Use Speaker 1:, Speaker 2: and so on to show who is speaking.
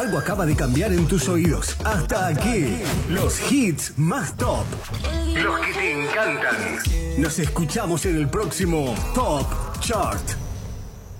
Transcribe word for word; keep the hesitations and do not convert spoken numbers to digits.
Speaker 1: Algo acaba de cambiar en tus oídos. Hasta aquí, los hits más top. Los que te encantan. Nos escuchamos en el próximo Top Chart.